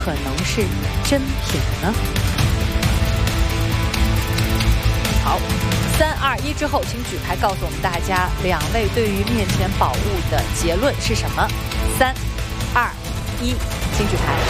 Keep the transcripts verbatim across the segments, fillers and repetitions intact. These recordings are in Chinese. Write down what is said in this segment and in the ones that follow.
可能是真品呢？好，三二一之后，请举牌告诉我们大家，两位对于面前宝物的结论是什么？三二一，请举牌。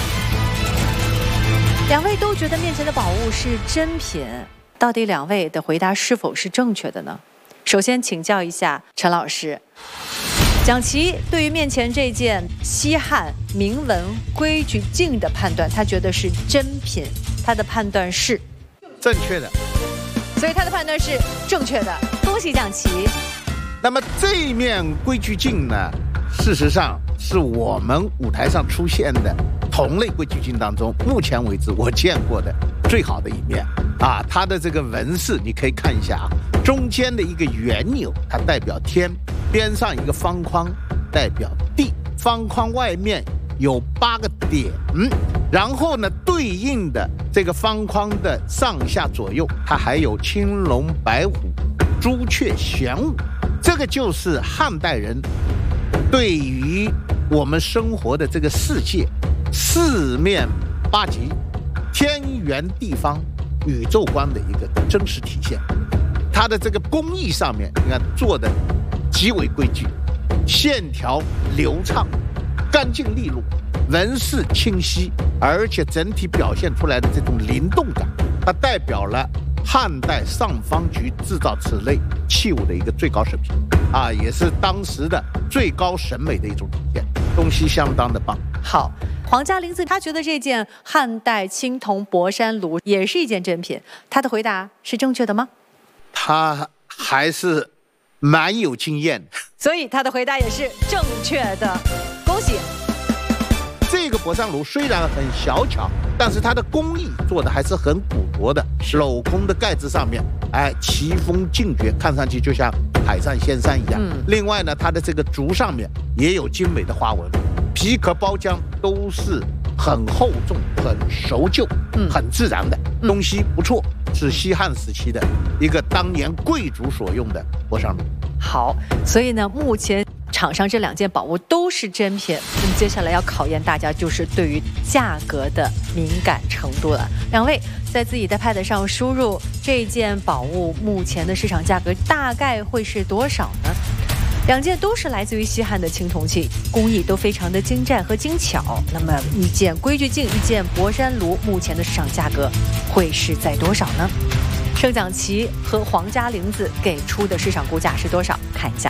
两位都觉得面前的宝物是真品，到底两位的回答是否是正确的呢？首先请教一下陈老师，蒋奇对于面前这件西汉铭文规矩镜的判断，他觉得是真品，他的判断是正确的， 所以他的判断是正确的，恭喜蒋奇。 那么这一面规矩镜呢，事实上是我们舞台上出现的同类规矩镜当中，目前为止我见过的最好的一面啊！它的这个纹饰你可以看一下啊，中间的一个圆钮它代表天，边上一个方框代表地，方框外面有八个点，然后呢，对应的这个方框的上下左右，它还有青龙、白虎、朱雀、玄武，这个就是汉代人对于我们生活的这个世界四面八极、天圆地方、宇宙观的一个真实体现。它的这个工艺上面，你看做的极为规矩，线条流畅、干净利落，纹饰清晰，而且整体表现出来的这种灵动感，它代表了汉代上方局制造此类器物的一个最高水平啊，也是当时的最高审美的一种体现，东西相当的棒。 好，黄家林子他觉得这件汉代青铜博山炉也是一件真品，他的回答是正确的吗？ 他还是蛮有经验的， 所以他的回答也是正确的，恭喜。 这个博山炉虽然很小巧，但是它的工艺做的还是很古拙的，镂空的盖子上面，哎，奇峰劲绝，看上去就像海上仙山一样。嗯、另外呢，它的这个竹上面也有精美的花纹，皮壳包浆都是很厚重、很熟旧、嗯、很自然的东西，不错，是西汉时期的一个当年贵族所用的博山炉。 好，所以呢，目前场上这两件宝物都是真品，那么接下来要考验大家就是对于价格的敏感程度了。两位在自己的 pad 上输入这件宝物目前的市场价格大概会是多少呢？两件都是来自于西汉的青铜器，工艺都非常的精湛和精巧。那么一件规矩镜，一件博山炉，目前的市场价格会是在多少呢？盛蒋奇和黄家玲子给出的市场估价是多少？看一下。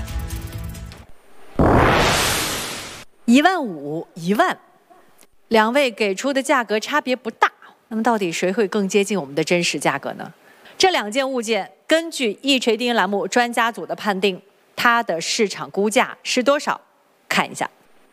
一万五，一万，两位给出的价格差别不大。那么到底谁会更接近我们的真实价格呢？这两件物件根据一锤定音栏目专家组的判定，它的市场估价是多少？看一下。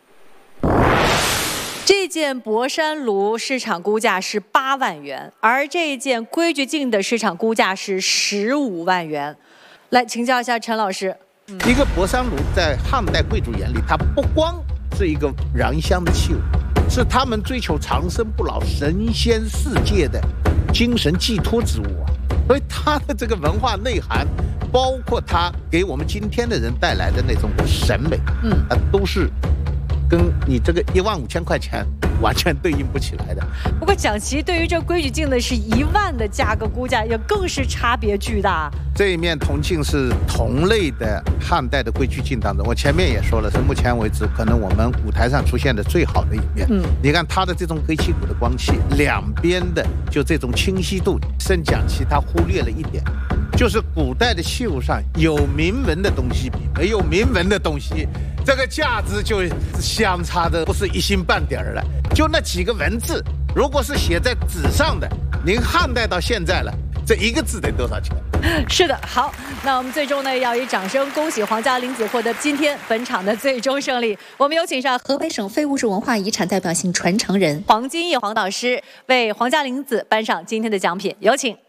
这件博山炉市场估价是八万元，而这件规矩镜的市场估价是十五万元。来请教一下陈老师。 嗯、一个博山炉在汉代贵族眼里，它不光是一个燃香的器物，是他们追求长生不老、神仙世界的精神寄托之物啊。所以它的这个文化内涵，包括它给我们今天的人带来的那种审美，嗯，啊，都是跟你这个一万五千块钱完全对应不起来的。 不过蒋奇对于这规矩镜的是一万的价格估价，也更是差别巨大。 这一面铜镜是同类的汉代的规矩镜当中，我前面也说了，是目前为止可能我们舞台上出现的最好的一面。嗯，你看它的这种黑漆骨的光气，两边的就这种清晰度，盛蒋奇他忽略了一点，就是古代的器物上有铭文的东西比没有铭文的东西，这个价值就相差的不是一星半点了。就那几个文字，如果是写在纸上的，您汉代到现在了，这一个字得多少钱？ 是的，好，那我们最终呢，要以掌声恭喜黄家玲子获得今天本场的最终胜利。我们有请上河北省非物质文化遗产代表性传承人黄金义黄导师为黄家玲子颁上今天的奖品，有请。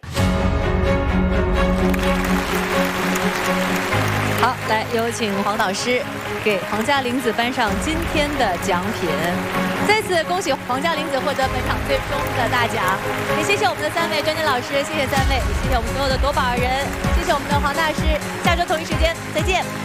好，来有请黄导师给黄家玲子颁上今天的奖品。再次恭喜黄家玲子获得本场最终的大奖，也谢谢我们的三位专家老师，谢谢三位，也谢谢我们所有的夺宝人，谢谢我们的黄大师。下周同一时间再见。